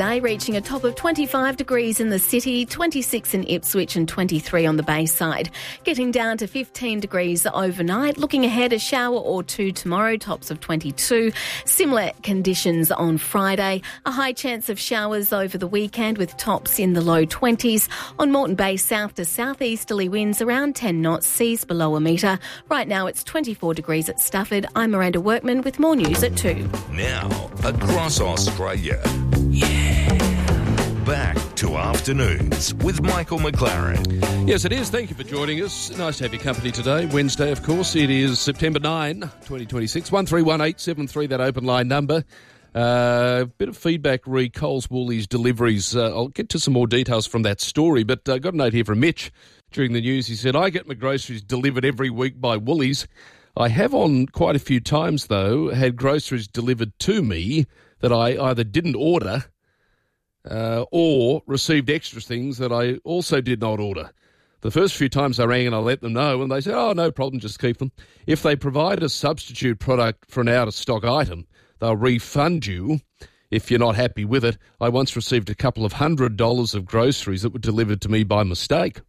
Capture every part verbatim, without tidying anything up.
today, reaching a top of twenty-five degrees in the city, twenty-six in Ipswich and twenty-three on the Bayside. Getting down to fifteen degrees overnight. Looking ahead, a shower or two tomorrow, tops of twenty-two. Similar conditions on Friday. A high chance of showers over the weekend with tops in the low twenties. On Moreton Bay, south to southeasterly winds around ten knots, seas below a metre. Right now it's twenty-four degrees at Stafford. I'm Miranda Workman with more news at two. Now, across Australia. Yeah. Back to Afternoons with Michael McLaren. Yes, it is. Thank you for joining us. Nice to have your company today. Wednesday, of course. It is September ninth, twenty twenty-six. one three one eight seven three, that open line number. A uh, bit of feedback re Coles Woolies deliveries. Uh, I'll get to some more details from that story, but I uh, got a note here from Mitch during the news. He said, I get my groceries delivered every week by Woolies. I have on quite a few times, though, had groceries delivered to me that I either didn't order uh, or received extra things that I also did not order. The first few times I rang and I let them know, and they said, oh, no problem, just keep them. If they provide a substitute product for an out-of-stock item, they'll refund you if you're not happy with it. I once received a couple of hundred dollars of groceries that were delivered to me by mistake.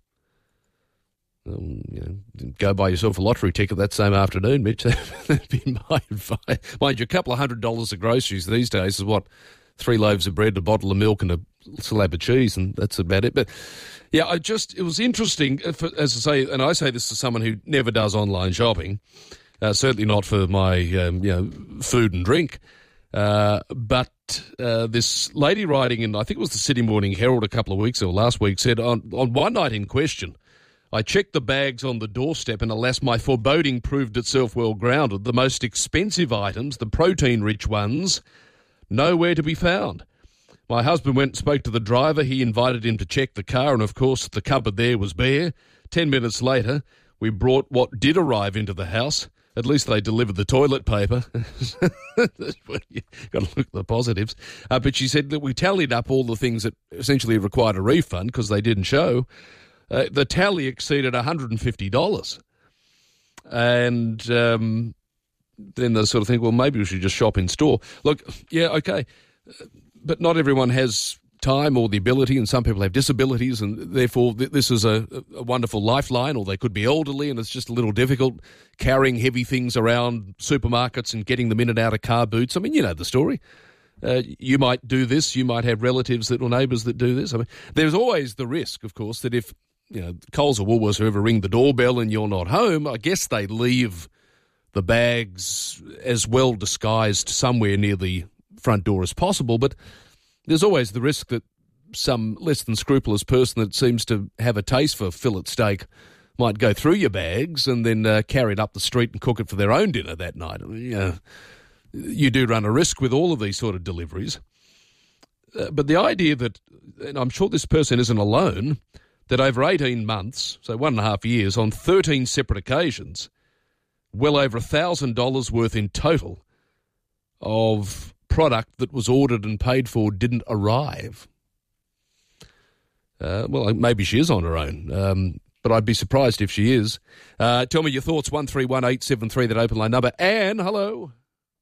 Um, you know, go buy yourself a lottery ticket that same afternoon, Mitch. That'd be my advice. Mind you, a couple of hundred dollars of groceries these days is what, three loaves of bread, a bottle of milk and a slab of cheese, and that's about it. But yeah, I just, it was interesting, as I say, and I say this to someone who never does online shopping, uh, certainly not for my um, you know, food and drink. Uh, but uh, this lady writing in, I think it was the Sydney Morning Herald a couple of weeks or last week, said on, on one night in question, I checked the bags on the doorstep and alas, my foreboding proved itself well grounded. The most expensive items, the protein-rich ones, nowhere to be found. My husband went and spoke to the driver. He invited him to check the car and, of course, the cupboard there was bare. Ten minutes later, we brought what did arrive into the house. At least they delivered the toilet paper. You've got to look at the positives. Uh, but she said that we tallied up all the things that essentially required a refund because they didn't show. Uh, the tally exceeded one hundred fifty dollars. And um, then they sort of think, well, maybe we should just shop in store. Look, yeah, okay, but not everyone has time or the ability, and some people have disabilities, and therefore th- this is a, a wonderful lifeline, or they could be elderly and it's just a little difficult carrying heavy things around supermarkets and getting them in and out of car boots. I mean, you know the story. Uh, you might do this, you might have relatives that or neighbours that do this. I mean, there's always the risk, of course, that if you know, Coles or Woolworths, whoever ring the doorbell and you're not home, I guess they leave the bags as well disguised somewhere near the front door as possible. But there's always the risk that some less than scrupulous person that seems to have a taste for fillet steak might go through your bags and then uh, carry it up the street and cook it for their own dinner that night. I mean, you know, you do run a risk with all of these sort of deliveries. Uh, but the idea that, and I'm sure this person isn't alone, that over eighteen months, so one and a half years, on thirteen separate occasions, well over one thousand dollars worth in total of product that was ordered and paid for didn't arrive. Uh, well, maybe she is on her own, um, but I'd be surprised if she is. Uh, tell me your thoughts, one three one eight seven three, that open line number. Anne, hello.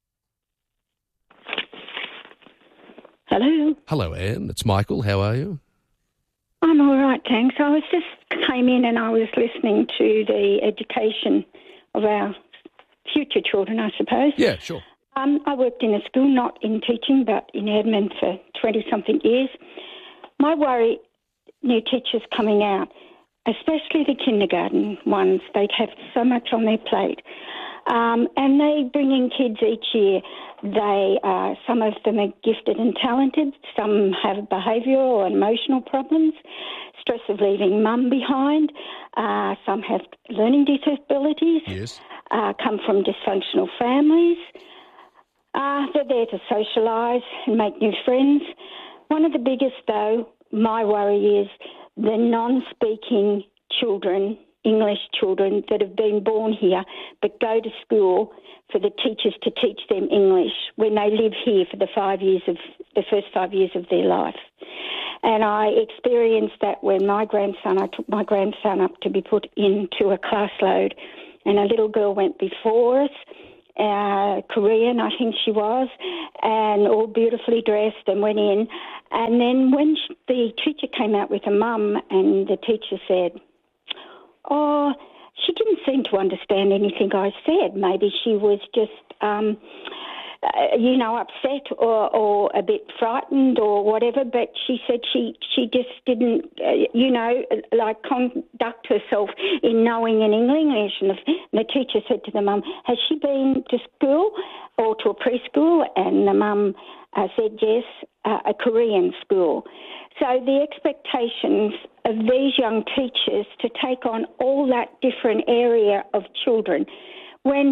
Hello. Hello, Anne. It's Michael. How are you? I'm all right, thanks. I was just came in and I was listening to the education of our future children, I suppose. Yeah, sure. Um, I worked in a school, not in teaching, but in admin for twenty-something years. My worry, new teachers coming out, especially the kindergarten ones, they have so much on their plate. Um, and they bring in kids each year. They, uh, some of them are gifted and talented. Some have behavioural or emotional problems, stress of leaving mum behind. Uh, some have learning disabilities. Yes. Uh, come from dysfunctional families. Uh, they're there to socialise and make new friends. One of the biggest, though, my worry is the non-speaking children, English children that have been born here but go to school for the teachers to teach them English when they live here for the five years of the first five years of their life. And I experienced that when my grandson, I took my grandson up to be put into a class load, and a little girl went before us, uh, Korean, I think she was, and all beautifully dressed and went in. And then when she, the teacher came out with a mum, and the teacher said, oh, she didn't seem to understand anything I said. Maybe she was just, um, uh, you know, upset or, or a bit frightened or whatever, but she said she, she just didn't, uh, you know, like conduct herself in knowing in English. And the, and the teacher said to the mum, has she been to school or to a preschool? And the mum uh, said yes, uh, a Korean school. So the expectations of these young teachers to take on all that different area of children, when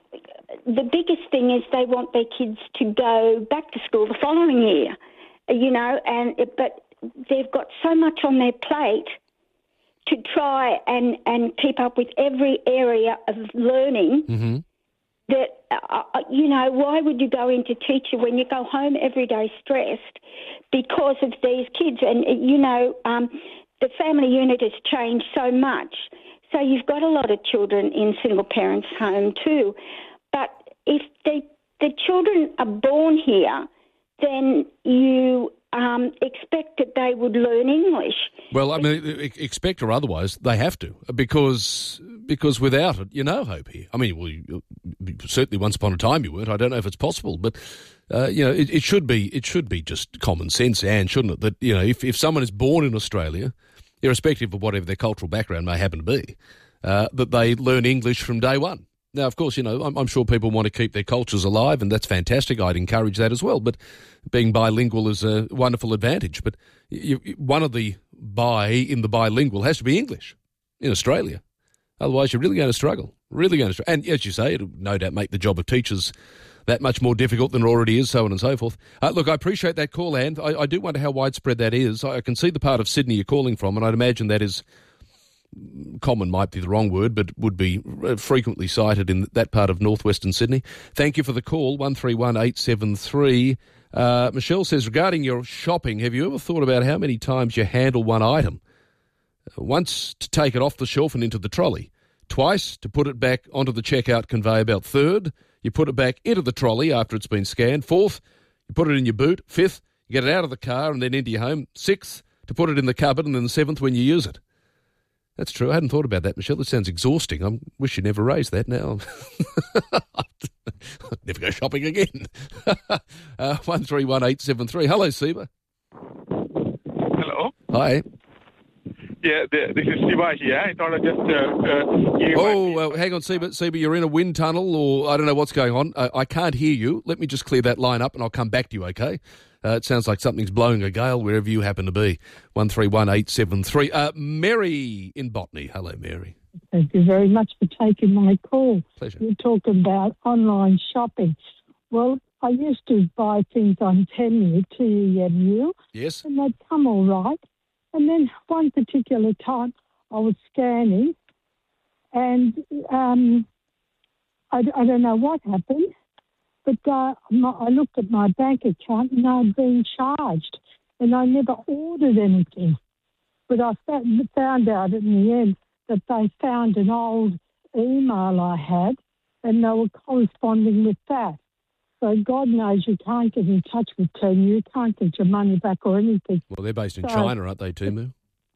the biggest thing is they want their kids to go back to school the following year, you know, and but they've got so much on their plate to try and, and keep up with every area of learning. Mm-hmm. That, uh, you know, why would you go into teacher when you go home every day stressed because of these kids? And, you know, um, the family unit has changed so much. So you've got a lot of children in single parents' home too. But if they, the children are born here, then you um, expect that they would learn English. Well, I mean, expect or otherwise, they have to, because because without it, you're no hope here. I mean, well, you, certainly once upon a time you weren't. I don't know if it's possible, but uh, you know, it, it should be it should be just common sense, Anne, shouldn't it? That, you know, if, if someone is born in Australia, irrespective of whatever their cultural background may happen to be, uh, that they learn English from day one. Now, of course, you know, I'm, I'm sure people want to keep their cultures alive, and that's fantastic. I'd encourage that as well. But being bilingual is a wonderful advantage. But you, one of the bi in the bilingual has to be English in Australia. Otherwise, you're really going to struggle, really going to struggle. And as you say, it'll no doubt make the job of teachers that much more difficult than it already is, so on and so forth. Uh, look, I appreciate that call, Anne. I, I do wonder how widespread that is. I, I can see the part of Sydney you're calling from, and I'd imagine that is... common might be the wrong word, but would be frequently cited in that part of northwestern Sydney. Thank you for the call, one three one eight seven three. Uh, Michelle says, regarding your shopping, have you ever thought about how many times you handle one item? Once to take it off the shelf and into the trolley. Twice to put it back onto the checkout conveyor belt. Third, you put it back into the trolley after it's been scanned. Fourth, you put it in your boot. Fifth, you get it out of the car and then into your home. Sixth, to put it in the cupboard. And then the seventh, when you use it. That's true. I hadn't thought about that, Michelle. It sounds exhausting. I wish you never raised that now. I'll never go shopping again. uh, one three one eight seven three. Hello, Siba. Hello. Hi. Yeah, this is Siba here. I thought I just... Uh, uh, oh, well, hang on, Siba. Siba, you're in a wind tunnel, or I don't know what's going on. I, I can't hear you. Let me just clear that line up and I'll come back to you, okay? Uh, it sounds like something's blowing a gale wherever you happen to be. one three one eight seven three. Uh, Mary in Botany. Hello, Mary. Thank you very much for taking my call. Pleasure. You're talking about online shopping. Well, I used to buy things on Temu, T E M U. Yes. And they'd come all right. And then one particular time I was scanning and um, I, I don't know what happened. But uh, my, I looked at my bank account and I'd been charged and I never ordered anything. But I found out in the end that they found an old email I had and they were corresponding with that. So God knows you can't get in touch with Temu. You can't get your money back or anything. Well, they're based in so, China, aren't they, Temu?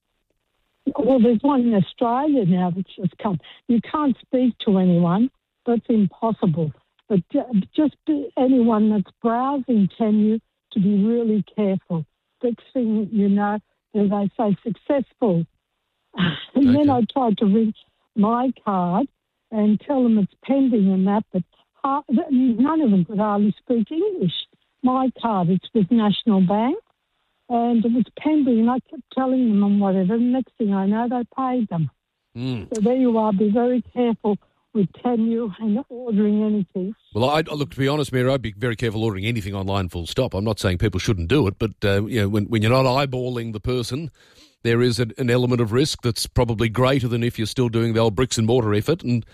Well, there's one in Australia now that's just come. You can't speak to anyone. That's impossible. But just anyone that's browsing Temu to be really careful. Next thing you know, they say successful. And okay. Then I tried to ring my card and tell them it's pending and that, but none of them could hardly speak English. My card, it's with National Bank, and it was pending, and I kept telling them and whatever, and next thing I know, they paid them. Mm. So there you are, be very careful with Temu and ordering anything. Well, I look, to be honest, Mary, I'd be very careful ordering anything online full stop. I'm not saying people shouldn't do it, but uh, you know, when, when you're not eyeballing the person, there is an, an element of risk that's probably greater than if you're still doing the old bricks and mortar effort. And,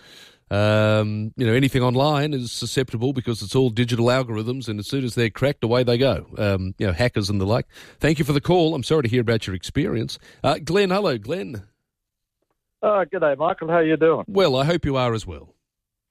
um, you know, anything online is susceptible because it's all digital algorithms, and as soon as they're cracked, away they go, um, you know, hackers and the like. Thank you for the call. I'm sorry to hear about your experience. Uh, Glenn, hello, Glenn. Oh, g'day, Michael. How you doing? Well, I hope you are as well.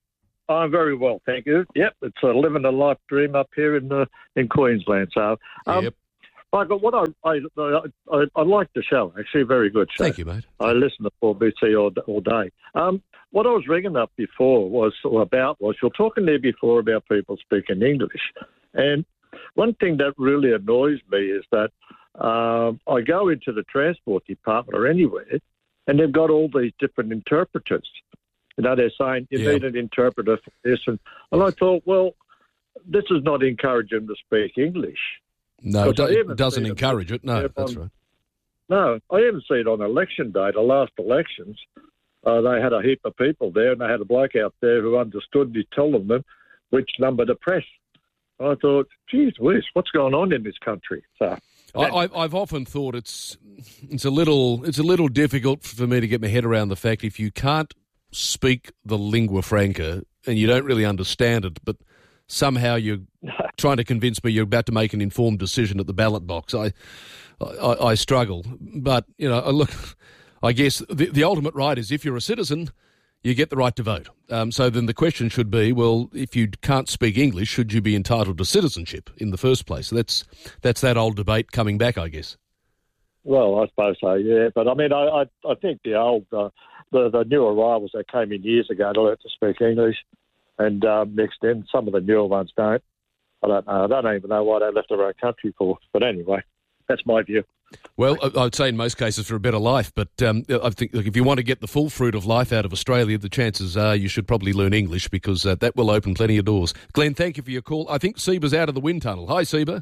I'm very well, thank you. Yep, it's a living a life dream up here in uh, in Queensland. So, um, yep. Michael, what I I, I I like the show. Actually, a very good show. Thank you, mate. I listen to four B C all, all day. Um, what I was ringing up before was or about was you're talking there before about people speaking English, and one thing that really annoys me is that um, I go into the transport department or anywhere, and they've got all these different interpreters. You know, they're saying you yeah. need an interpreter for this, and, and I thought, well, this is not encouraging them to speak English. No, it, it doesn't encourage it. No, that's on, right. No, I haven't seen it on election day, the last elections. Uh, they had a heap of people there, and they had a bloke out there who understood. He's telling them which number to press. I thought, geez whiz, what's going on in this country? So, I, I've often thought it's it's a little it's a little difficult for me to get my head around the fact if you can't speak the lingua franca and you don't really understand it, but somehow you're trying to convince me you're about to make an informed decision at the ballot box. I I, I struggle, but you know, look, I guess the, the ultimate right is if you're a citizen, you get the right to vote. Um, so then the question should be, well, if you can't speak English, should you be entitled to citizenship in the first place? So that's that's that old debate coming back, I guess. Well, I suppose so, yeah. But I mean, I I, I think the old uh, the the new arrivals that came in years ago to learn to speak English, and um, mixed in. Some of the newer ones don't. I don't know. I don't even know why they left their own country for. But anyway, that's my view. Well, I'd say in most cases for a better life, but um, I think look, if you want to get the full fruit of life out of Australia, the chances are you should probably learn English because uh, that will open plenty of doors. Glenn, thank you for your call. I think Seba's out of the wind tunnel. Hi, Seba.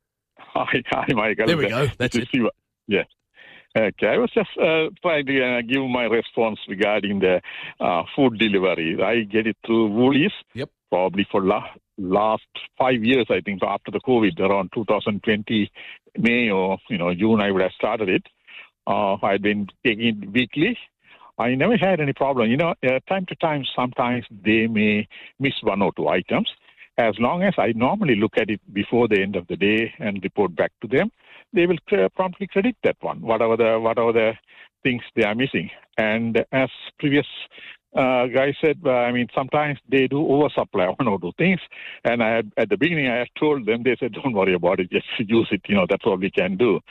Hi, hi, Michael. There we go. That's it. Seba. Yes. Okay, I was just uh, trying to uh, give my response regarding the uh, food delivery. I get it through Woolies. Yep. Probably for la- last five years, I think, after the COVID, around two thousand twenty, May or you know June, I would have started it. Uh, I've been taking it weekly. I never had any problem. You know, uh, time to time, sometimes they may miss one or two items. As long as I normally look at it before the end of the day and report back to them, they will uh, promptly credit that one, whatever the whatever the things they are missing. And as previous uh, guy said, uh, I mean, sometimes they do oversupply one or two things. And I had, at the beginning, I had told them, they said, don't worry about it, just use it. You know, that's all we can do.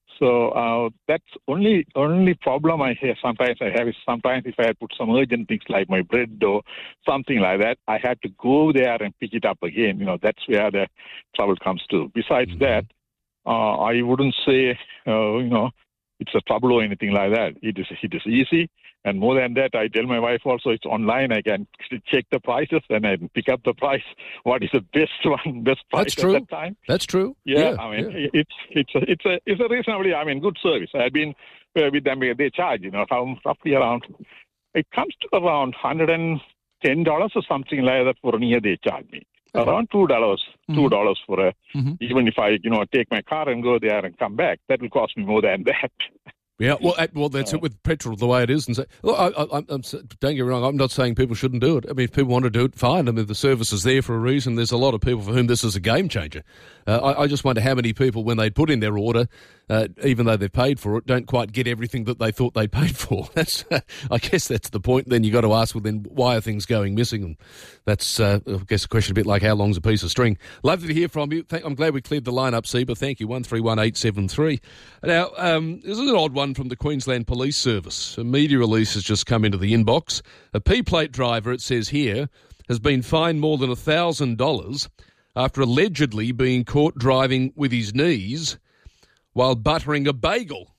So uh, that's only only problem I have. Sometimes I have is sometimes if I had put some urgent things like my bread or something like that, I had to go there and pick it up again. You know, that's where the trouble comes to. Besides mm-hmm. that, uh, I wouldn't say, uh, you know, it's a trouble or anything like that. It is it is easy. And more than that, I tell my wife also it's online. I can check the prices and I can pick up the price. What is the best one, best price That's true. at that time? That's true. Yeah, yeah I mean, yeah. it's it's a, it's a it's a reasonably, I mean, good service. I've been uh, with them. They charge, you know, roughly around. It comes to around one hundred and ten dollars or something like that for a year. They charge me okay. around two dollars. Mm-hmm. Two dollars for a. Mm-hmm. Even if I, you know, take my car and go there and come back, that will cost me more than that. Yeah, well, well, that's it with petrol the way it is. And so, look, I, I, I'm, don't get me wrong, I'm not saying people shouldn't do it. I mean, if people want to do it, fine. I mean, the service is there for a reason. There's a lot of people for whom this is a game changer. Uh, I, I just wonder how many people, when they put in their order, uh, even though they've paid for it, don't quite get everything that they thought they paid for. That's, uh, I guess that's the point. Then you've got to ask, well, then why are things going missing? And that's, uh, I guess, a question a bit like how long's a piece of string. Lovely to hear from you. Thank, I'm glad we cleared the line up, Seba. Thank you. one three one eight seven three. Now, um, this is an odd one from the Queensland Police Service. A media release has just come into the inbox. A P-plate driver, it says here, has been fined more than one thousand dollars after allegedly being caught driving with his knees while buttering a bagel.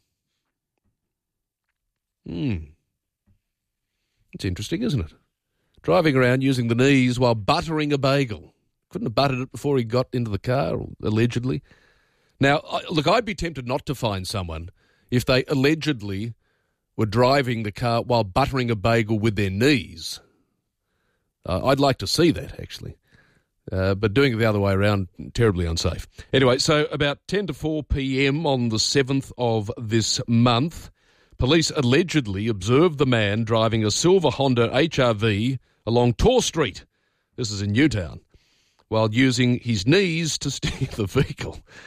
Hmm. It's interesting, isn't it? Driving around using the knees while buttering a bagel. Couldn't have buttered it before he got into the car, allegedly. Now, look, I'd be tempted not to fine someone if they allegedly were driving the car while buttering a bagel with their knees. Uh, I'd like to see that, actually. Uh, but doing it the other way around, terribly unsafe. Anyway, so about ten to four p.m. on the seventh of this month, police allegedly observed the man driving a silver Honda H R V along Tor Street, this is in Newtown, while using his knees to steer the vehicle.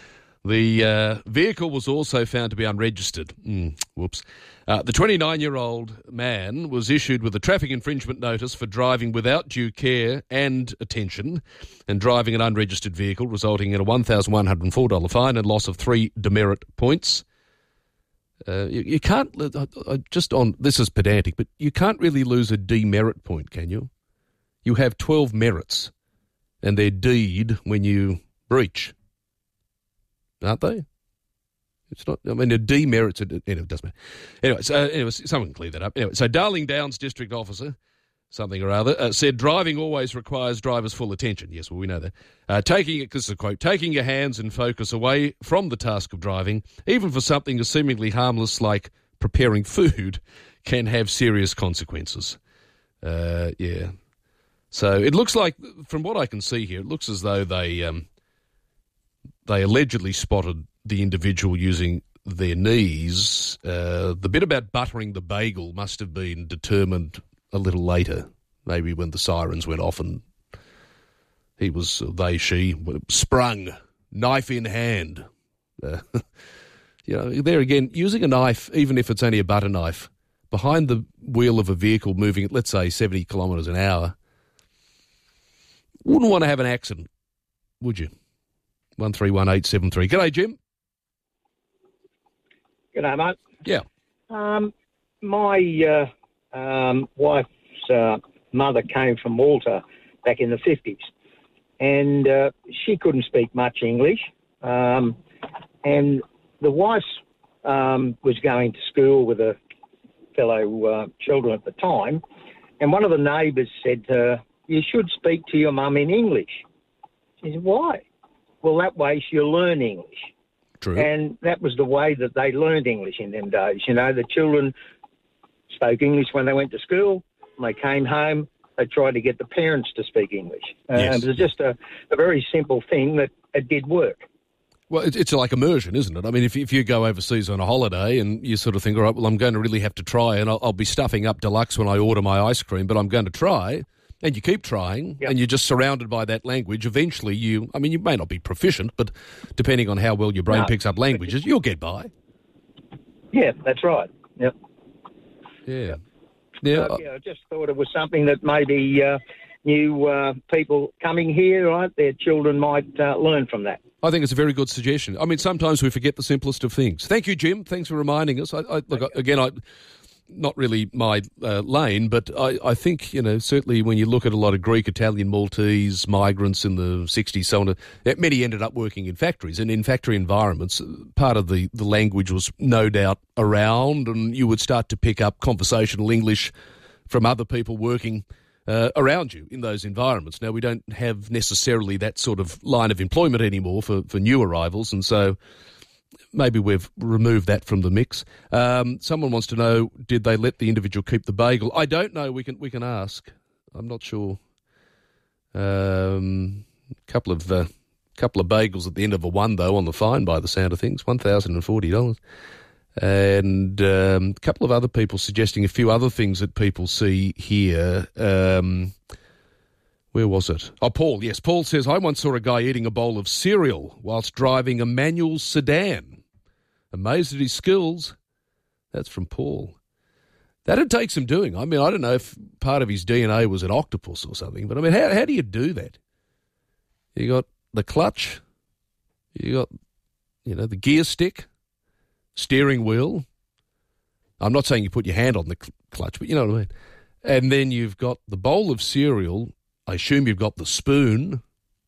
The uh, vehicle was also found to be unregistered. Mm, whoops. Uh, the twenty-nine-year-old man was issued with a traffic infringement notice for driving without due care and attention and driving an unregistered vehicle, resulting in a one thousand one hundred four dollars fine and loss of three demerit points. Uh, you, you can't, uh, uh, just on, this is pedantic, but you can't really lose a demerit point, can you? You have twelve merits, and they're D'd when you breach. Aren't they? It's not, I mean, a demerits, it, it doesn't matter. Anyway, so, anyway, someone can clear that up. Anyway, so Darling Downs District Officer, something or other, uh, said driving always requires drivers' full attention. Yes, well, we know that. Uh, taking it, this is a quote, taking your hands and focus away from the task of driving, even for something as seemingly harmless like preparing food, can have serious consequences. Uh, yeah. So it looks like, from what I can see here, it looks as though they um, they allegedly spotted the individual using their knees. Uh, the bit about buttering the bagel must have been determined a little later, maybe when the sirens went off and he was, they, she, sprung, knife in hand. Uh, you know, there again, using a knife, even if it's only a butter knife, behind the wheel of a vehicle moving at, let's say, seventy kilometres an hour, wouldn't want to have an accident, would you? one three one eight seven three. G'day, Jim. G'day, mate. Yeah. Um, my uh, um, wife's uh, mother came from Malta back in the fifties, and uh, she couldn't speak much English. Um, and the wife um, was going to school with her fellow uh, children at the time, and one of the neighbours said to her, "You should speak to your mum in English." She said, "Why?" "Well, that way she'll learn English." True. And that was the way that they learned English in them days. You know, the children spoke English when they went to school. When they came home, they tried to get the parents to speak English. Uh, Yes. It was just a, a very simple thing that it did work. Well, it's, it's like immersion, isn't it? I mean, if, if you go overseas on a holiday and you sort of think, all right, well, I'm going to really have to try, and I'll, I'll be stuffing up deluxe when I order my ice cream, but I'm going to try, and you keep trying, Yep. and you're just surrounded by that language. Eventually, you, I mean, you may not be proficient, but depending on how well your brain No, picks up languages, you'll get by. Yeah, that's right. Yep. Yeah. Yeah. So, yeah, I just thought it was something that maybe uh, new uh, people coming here, right, their children might uh, learn from that. I think it's a very good suggestion. I mean, sometimes we forget the simplest of things. Thank you, Jim. Thanks for reminding us. I, I, look, again, I, not really my uh, lane, but I, I think, you know, certainly when you look at a lot of Greek, Italian, Maltese migrants in the sixties, so on, many ended up working in factories. And in factory environments, part of the, the language was no doubt around, and you would start to pick up conversational English from other people working Uh, around you in those environments. Now, we don't have necessarily that sort of line of employment anymore for, for new arrivals, and so maybe we've removed that from the mix. Um, someone wants to know, did they let the individual keep the bagel? I don't know. We can we can ask. I'm not sure. Um, couple of uh, couple of bagels at the end of a one, though, on the fine by the sound of things, one thousand forty dollars. And um, a couple of other people suggesting a few other things that people see here. Um, where was it? Oh, Paul, yes. Paul says, I once saw a guy eating a bowl of cereal whilst driving a manual sedan. Amazed at his skills. That's from Paul. That'd take some doing. I mean, I don't know if part of his D N A was an octopus or something, but I mean, how, how do you do that? You got the clutch, you got, you know, the gear stick, steering wheel. I'm not saying you put your hand on the cl- clutch, but you know what I mean. And then you've got the bowl of cereal. I assume you've got the spoon.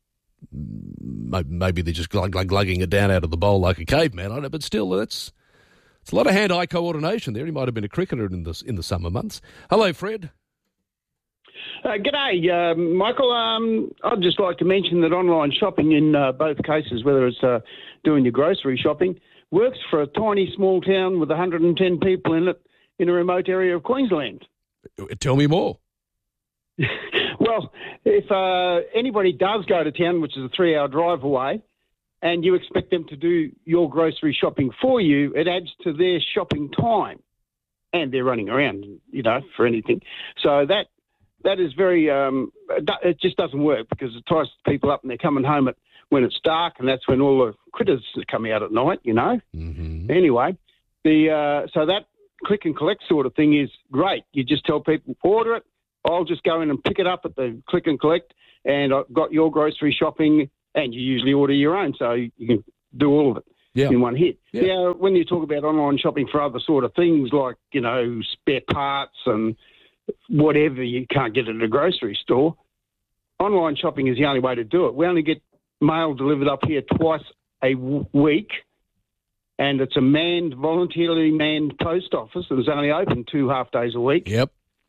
Maybe they're just glug, glug, glugging it down out of the bowl like a caveman. I don't know, but still, that's it's a lot of hand-eye coordination there. He might have been a cricketer in the, in the summer months. Hello, Fred. Uh, g'day, uh, Michael. Um, I'd just like to mention that online shopping in uh, both cases, whether it's uh, doing your grocery shopping, works for a tiny small town with one hundred ten people in it in a remote area of Queensland. Tell me more. Well, if uh, anybody does go to town, which is a three-hour drive away, and you expect them to do your grocery shopping for you, it adds to their shopping time, and they're running around, you know, for anything. So that that is very um, – it just doesn't work because it ties people up and they're coming home at when it's dark, and that's when all the critters come out at night, you know. Mm-hmm. Anyway, the uh, so that click and collect sort of thing is great. You just tell people, order it. I'll just go in and pick it up at the click and collect, and I've got your grocery shopping, and you usually order your own, so you can do all of it yeah. in one hit. Yeah. Now, when you talk about online shopping for other sort of things like, you know, spare parts and whatever you can't get at a grocery store, online shopping is the only way to do it. We only get mail delivered up here twice a w- week, and it's a manned, voluntarily manned post office that is only open two half days a week. Yep.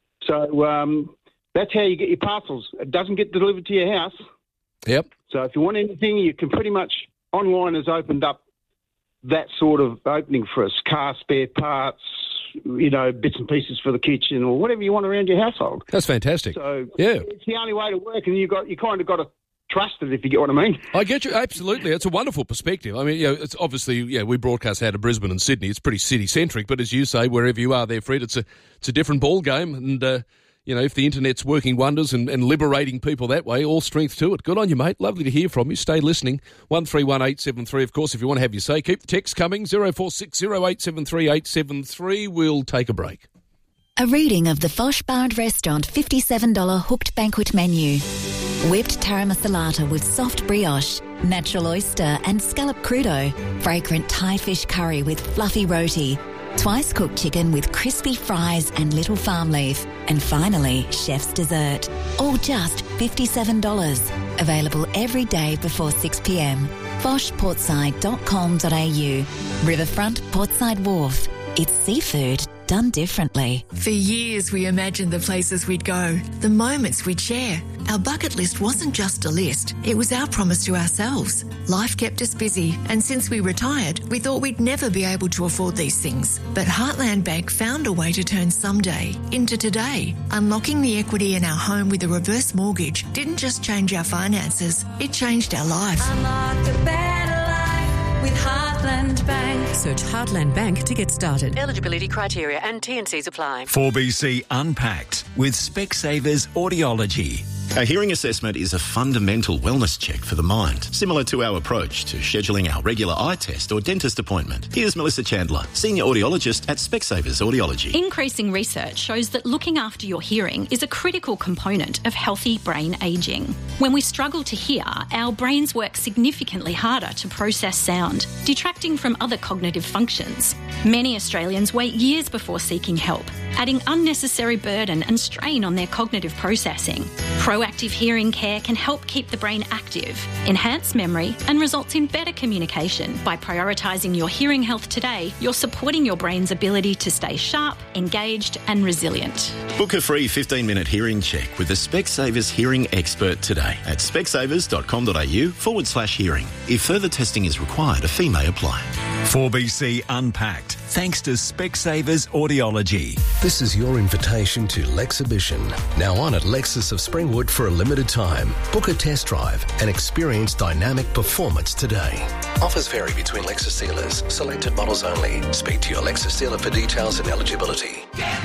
So um, that's how you get your parcels. It doesn't get delivered to your house. Yep. So if you want anything, you can pretty much, online has opened up that sort of opening for us, car spare parts, you know, bits and pieces for the kitchen or whatever you want around your household. That's fantastic. So yeah. it's the only way to work, and you got you kind of got to trust it, if you get what I mean. I get you, absolutely. It's a wonderful perspective. I mean, you know, it's obviously, yeah, we broadcast out of Brisbane and Sydney. It's pretty city-centric, but as you say, wherever you are there, Fred, it's a it's a different ball game. And, uh, you know, if the internet's working wonders and, and liberating people that way, all strength to it. Good on you, mate. Lovely to hear from you. Stay listening. one three one eight seven three, of course, if you want to have your say. Keep the text coming, zero four six zero eight seven three eight seven three. We'll take a break. A reading of the Fosh Bar and Restaurant fifty-seven dollars hooked banquet menu. Whipped tara masalata with soft brioche, natural oyster and scallop crudo, fragrant Thai fish curry with fluffy roti, twice cooked chicken with crispy fries and little farm leaf, and finally, chef's dessert. All just fifty-seven dollars. Available every day before six p.m. fosh portside dot com dot a u. Riverfront Portside Wharf. It's seafood done differently. For years, we imagined the places we'd go, the moments we'd share. Our bucket list wasn't just a list, it was our promise to ourselves. Life kept us busy, and since we retired, we thought we'd never be able to afford these things. But Heartland Bank found a way to turn someday into today. Unlocking the equity in our home with a reverse mortgage didn't just change our finances, it changed our life. Unlock a better life with Heartland Bank. Search Heartland Bank to get started. Eligibility criteria and T and Cs apply. four B C Unpacked with Specsavers Audiology. A hearing assessment is a fundamental wellness check for the mind, similar to our approach to scheduling our regular eye test or dentist appointment. Here's Melissa Chandler, Senior Audiologist at Specsavers Audiology. Increasing research shows that looking after your hearing is a critical component of healthy brain ageing. When we struggle to hear, our brains work significantly harder to process sound, detracting from other cognitive functions. Many Australians wait years before seeking help, adding unnecessary burden and strain on their cognitive processing. Proactive hearing care can help keep the brain active, enhance memory, and results in better communication. By prioritising your hearing health today, you're supporting your brain's ability to stay sharp, engaged, and resilient. Book a free fifteen-minute hearing check with the Specsavers hearing expert today at specsavers dot com dot a u forward slash hearing. If further testing is required, a fee may apply. four B C Unpacked, thanks to Specsavers Audiology. This is your invitation to Lexhibition, now on at Lexus of Springwood for a limited time. Book a test drive and experience dynamic performance today. Offers vary between Lexus dealers. Selected models only. Speak to your Lexus dealer for details and eligibility.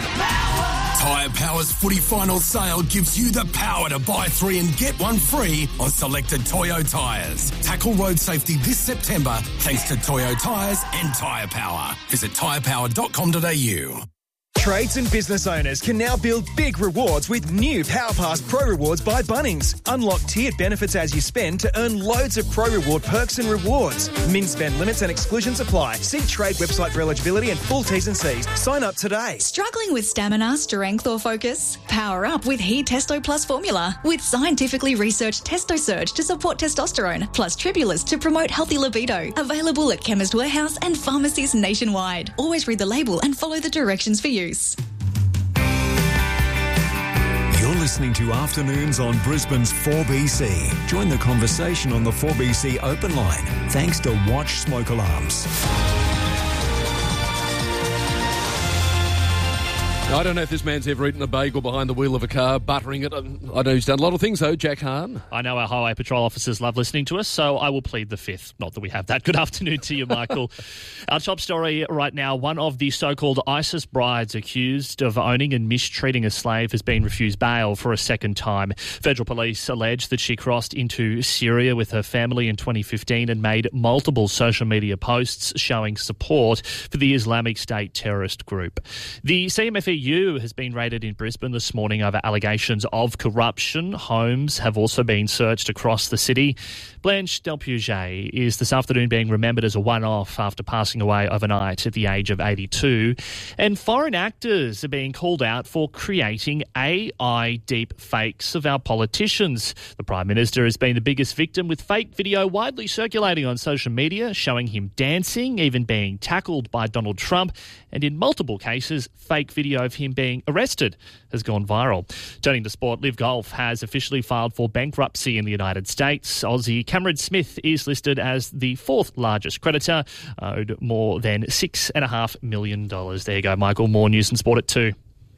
Tyre Power's footy final sale gives you the power to buy three and get one free on selected Toyo tyres. Tackle road safety this September thanks to Toyo tyres and Tyre Power. Visit tyre power dot com dot a u. Trades and business owners can now build big rewards with new PowerPass Pro Rewards by Bunnings. Unlock tiered benefits as you spend to earn loads of Pro Reward perks and rewards. Min spend limits and exclusions apply. See Trade website for eligibility and full T's and C's. Sign up today. Struggling with stamina, strength or focus? Power up with He Testo Plus formula. With scientifically researched Testo Surge to support testosterone, plus Tribulus to promote healthy libido. Available at Chemist Warehouse and pharmacies nationwide. Always read the label and follow the directions for use. You're listening to Afternoons on Brisbane's four B C. Join the conversation on the four B C open line, thanks to Watch Smoke Alarms. I don't know if this man's ever eaten a bagel behind the wheel of a car, buttering it. I know he's done a lot of things, though, Jack Hahn. I know our highway patrol officers love listening to us, so I will plead the fifth. Not that we have that. Good afternoon to you, Michael. Our top story right now, one of the so-called ISIS brides accused of owning and mistreating a slave has been refused bail for a second time. Federal police allege that she crossed into Syria with her family in twenty fifteen and made multiple social media posts showing support for the Islamic State terrorist group. The C M F E U has been raided in Brisbane this morning over allegations of corruption. Homes have also been searched across the city. Blanche Delpuget is this afternoon being remembered as a one-off after passing away overnight at the age of eighty-two. And foreign actors are being called out for creating A I deep fakes of our politicians. The Prime Minister has been the biggest victim, with fake video widely circulating on social media showing him dancing, even being tackled by Donald Trump, and in multiple cases, fake video of him being arrested has gone viral. Turning to sport, Liv Golf has officially filed for bankruptcy in the United States. Aussie Cameron Smith is listed as the fourth largest creditor, owed more than six and a half million dollars. There you go, Michael. More news and sport at two.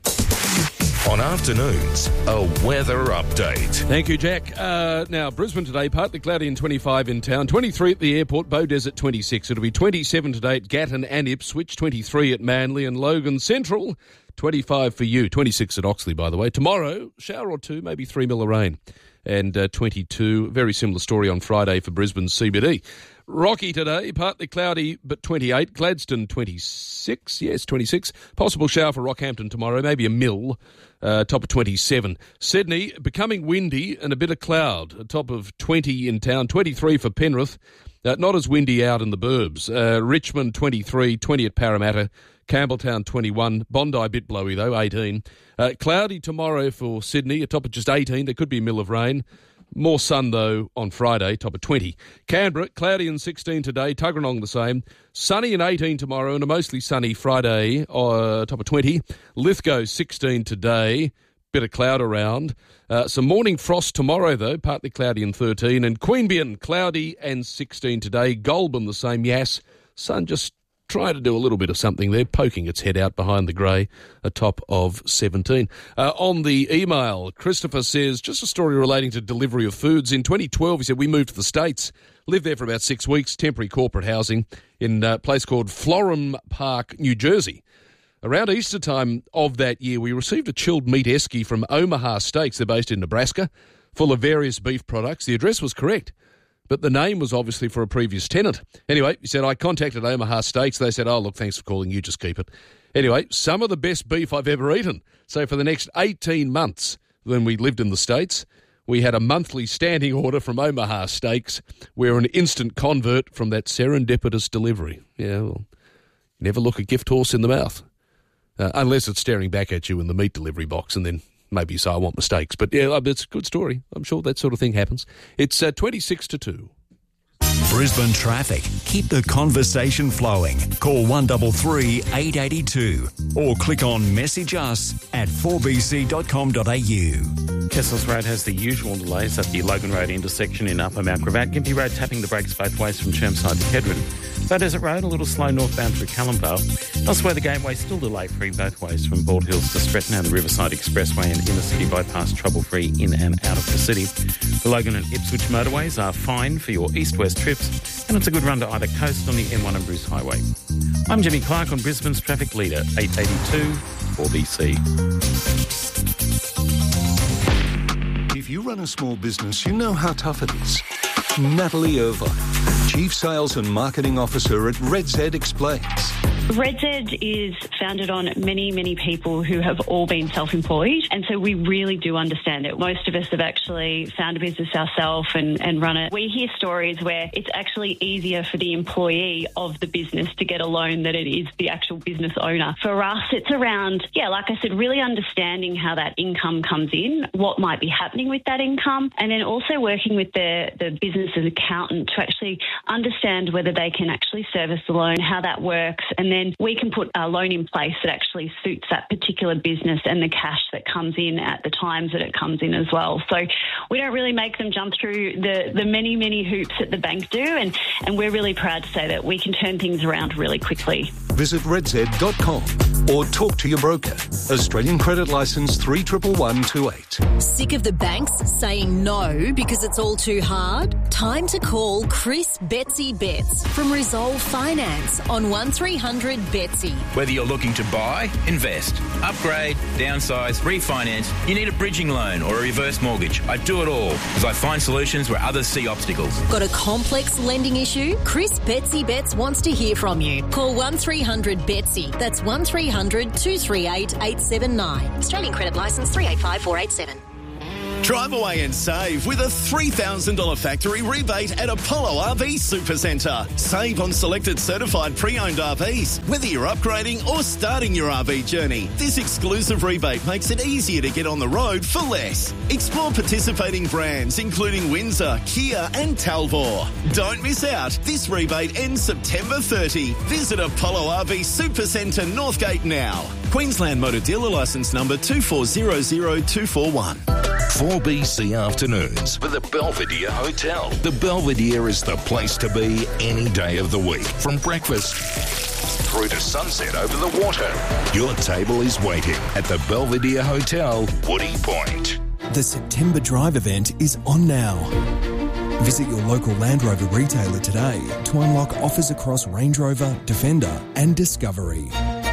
On afternoons, a weather update. Thank you, Jack. Uh, now, Brisbane today, partly cloudy and twenty-five in town, twenty-three at the airport, Beaudesert twenty-six. It'll be twenty-seven today at Gatton and Ipswich, twenty-three at Manly and Logan Central, twenty-five for you, twenty-six at Oxley, by the way. Tomorrow, shower or two, maybe three mil of rain, and uh, twenty-two. Very similar story on Friday for Brisbane C B D. Rocky today, partly cloudy but twenty-eight. Gladstone twenty-six, yes, twenty-six. Possible shower for Rockhampton tomorrow, maybe a mil, uh, top of twenty-seven. Sydney, becoming windy and a bit of cloud, a top of twenty in town, twenty-three for Penrith. Uh, not as windy out in the burbs. Uh, Richmond twenty-three, twenty at Parramatta. Campbelltown twenty-one, Bondi a bit blowy though, eighteen. Uh, cloudy tomorrow for Sydney, a top of just eighteen. There could be a mil of rain. More sun, though, on Friday, top of twenty. Canberra, cloudy and sixteen today. Tuggeranong the same. Sunny and eighteen tomorrow and a mostly sunny Friday, uh, top of twenty. Lithgow, sixteen today. Bit of cloud around. Uh, some morning frost tomorrow, though, partly cloudy and thirteen. And Queanbeyan, cloudy and sixteen today. Goulburn, the same. Yass, sun just trying to do a little bit of something there, poking its head out behind the grey, a top of seventeen. Uh, on the email, Christopher says, just a story relating to delivery of foods. In twenty twelve, he said, we moved to the States, lived there for about six weeks, temporary corporate housing in a place called Florham Park, New Jersey. Around Easter time of that year, we received a chilled meat esky from Omaha Steaks. They're based in Nebraska, full of various beef products. The address was correct, but the name was obviously for a previous tenant. Anyway, he said, I contacted Omaha Steaks. They said, oh, look, thanks for calling. You just keep it. Anyway, some of the best beef I've ever eaten. So for the next eighteen months when we lived in the States, we had a monthly standing order from Omaha Steaks. We're an instant convert from that serendipitous delivery. Yeah, well, never look a gift horse in the mouth, uh, unless it's staring back at you in the meat delivery box, and then maybe you say, I want mistakes. But yeah, it's a good story. I'm sure that sort of thing happens. It's uh, twenty-six to two. Brisbane traffic. Keep the conversation flowing. Call one three three, eight eight two or click on message us at four b c dot com dot a u. Kessels Road has the usual delays at the Logan Road intersection in Upper Mount Gravatt. Gympie Road tapping the brakes both ways from Chermside to Kedron. Beaudesert Road a little slow northbound through Callumvale. Elsewhere, the Gateway still delay-free both ways from Bald Hills to Stretton, and the Riverside Expressway and Inner City Bypass trouble-free in and out of the city. The Logan and Ipswich motorways are fine for your east-west trips, and it's a good run to either coast on the M one and Bruce Highway. I'm Jimmy Clark on Brisbane's Traffic Leader, eight eighty-two four B C. If you run a small business, you know how tough it is. Natalie Irvine, Chief Sales and Marketing Officer at Red Z, explains. Red Z is founded on many, many people who have all been self-employed, and so we really do understand it. Most of us have actually found a business ourselves and, and run it. We hear stories where it's actually easier for the employee of the business to get a loan than it is the actual business owner. For us, it's around, yeah, like I said, really understanding how that income comes in, what might be happening with that income, and then also working with the, the business accountant to actually understand whether they can actually service the loan, how that works, and then we can put a loan in place that actually suits that particular business and the cash that comes in at the times that it comes in as well. So we don't really make them jump through the, the many, many hoops that the bank do, and, and we're really proud to say that we can turn things around really quickly. Visit redzed dot com or talk to your broker. Australian Credit Licence three one one two eight. Sick of the banks saying no because it's all too hard? Time to call Chris Betsy Betts from Resolve Finance on one three hundred Betsy. Whether you're looking to buy, invest, upgrade, downsize, refinance, you need a bridging loan or a reverse mortgage. I do it all as I find solutions where others see obstacles. Got a complex lending issue? Chris Betsy Betts wants to hear from you. Call one three hundred Betsy. That's one three hundred two three eight eight seven nine. Australian Credit Licence three eight five four eight seven. Drive away and save with a three thousand dollars factory rebate at Apollo R V Supercentre. Save on selected certified pre-owned R Vs, whether you're upgrading or starting your R V journey. This exclusive rebate makes it easier to get on the road for less. Explore participating brands including Windsor, Kia and Talbot. Don't miss out. This rebate ends September thirtieth. Visit Apollo R V Supercentre Northgate now. Queensland Motor Dealer Licence number two four zero zero two four one. four B C Afternoons with the Belvedere Hotel. The Belvedere is the place to be any day of the week. From breakfast through to sunset over the water. Your table is waiting at the Belvedere Hotel, Woody Point. The September Drive event is on now. Visit your local Land Rover retailer today to unlock offers across Range Rover, Defender and Discovery.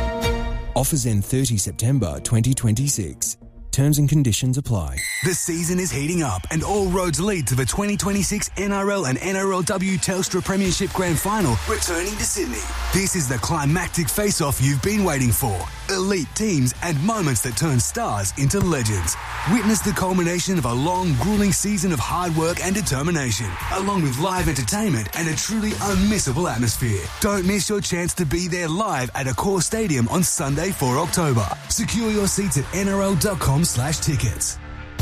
Offers end thirtieth September twenty twenty-six. Terms and conditions apply. The season is heating up and all roads lead to the twenty twenty-six N R L and N R L W Telstra Premiership Grand Final returning to Sydney. This is the climactic face-off you've been waiting for. Elite teams and moments that turn stars into legends. Witness the culmination of a long, grueling season of hard work and determination, along with live entertainment and a truly unmissable atmosphere. Don't miss your chance to be there live at Accor Stadium on Sunday, the fourth of October. Secure your seats at N R L dot com slash tickets.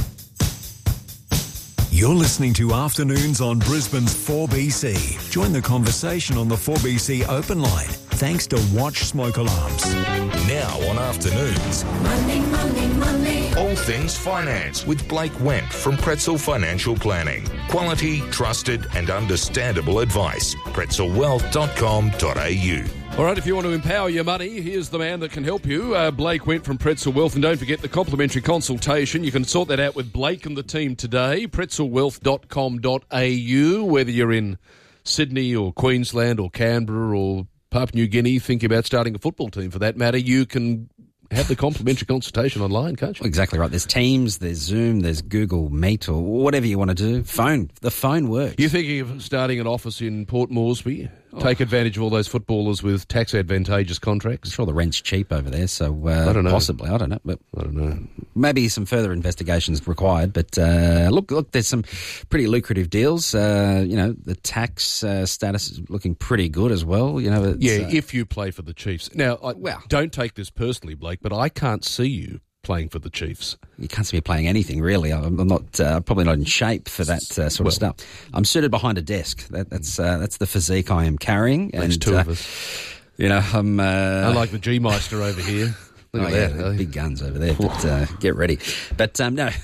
You're listening to Afternoons on Brisbane's four B C. Join the conversation on the four B C open line, thanks to Watch Smoke Alarms. Now on Afternoons, Money, money, money. all things finance with Blake Wemp from Pretzel Financial Planning. Quality, trusted and understandable advice. pretzel wealth dot com dot a u. All right, if you want to empower your money, here's the man that can help you. Uh, Blake Went from Pretzel Wealth. And don't forget the complimentary consultation. You can sort that out with Blake and the team today. pretzel wealth dot com dot a u. Whether you're in Sydney or Queensland or Canberra or Papua New Guinea, thinking about starting a football team for that matter, you can have the complimentary consultation online, can't you? Exactly right. There's Teams, there's Zoom, there's Google Meet or whatever you want to do. Phone. The phone works. You're thinking of starting an office in Port Moresby? Take advantage of all those footballers with tax advantageous contracts. I'm sure the rent's cheap over there, so uh, I don't know. Possibly, I don't know. But I don't know. Maybe some further investigations required. But uh, look, look, there's some pretty lucrative deals. Uh, you know, the tax uh, status is looking pretty good as well. You know, it's, yeah. uh, if you play for the Chiefs, now, I, well, don't take this personally, Blake, but I can't see you playing for the Chiefs. You can't see me playing anything, really. I'm I'm not, uh, probably not in shape for that uh, sort Well- of stuff. I'm suited behind a desk. That, that's uh, that's the physique I am carrying. There's and, two uh, of us. You know, I'm... Uh, Unlike the G-Meister over here. Look oh, at yeah, that. eh? big guns over there, but uh, get ready. But um, no,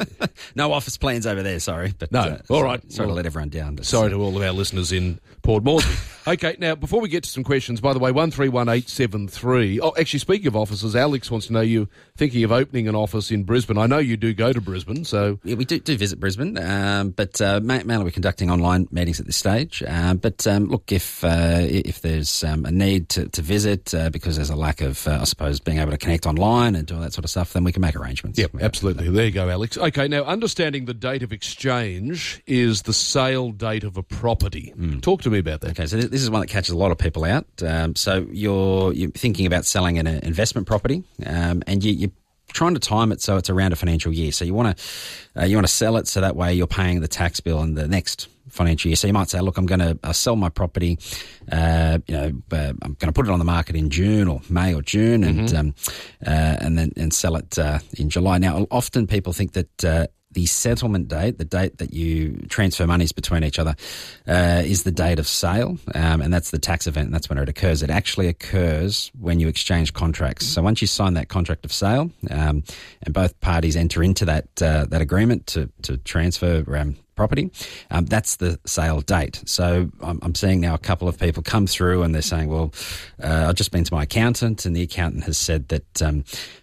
no office plans over there, sorry. But No, uh, all right. Sorry Well, to let everyone down. But, Sorry to all of our listeners in Port Moresby. Okay, now, before we get to some questions, by the way, one three one eight seven three. Oh, actually, speaking of offices, Alex wants to know you thinking of opening an office in Brisbane. I know you do go to Brisbane, so... Yeah, we do, do visit Brisbane, um, but uh, ma- mainly we're conducting online meetings at this stage. Um, but um, look, if uh, if there's um, a need to, to visit uh, because there's a lack of, uh, I suppose, being able to connect online and do all that sort of stuff, then we can make arrangements. Yep, absolutely. There you go, Alex. Okay, now, understanding the date of exchange is the sale date of a property. Talk to me about that. Okay, so this is one that catches a lot of people out. Um, so you're you're thinking about selling an uh, investment property, um, and you, you're trying to time it so it's around a financial year. So you want to uh, you want to sell it so that way you're paying the tax bill in the next financial year. So you might say, look, I'm going to uh, sell my property, uh, you know, uh, I'm going to put it on the market in June or May or June, and Mhm. um, uh, and then and sell it uh, in July. Now, often people think that uh, the settlement date, the date that you transfer monies between each other, uh, is the date of sale, um, and that's the tax event, and that's when it occurs. It actually occurs when you exchange contracts. So once you sign that contract of sale, um, and both parties enter into that uh, that agreement to, to transfer um, property, um, that's the sale date. So I'm, I'm seeing now a couple of people come through and they're saying, well, uh, I've just been to my accountant and the accountant has said that um,